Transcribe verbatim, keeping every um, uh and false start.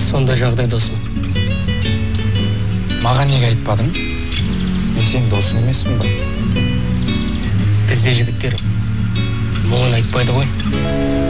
сондай жағдай досым. Маған неге айтпадың? Мен сенің досың емеспін ба? Бізде жігіттер мұңын айтпайды ғой.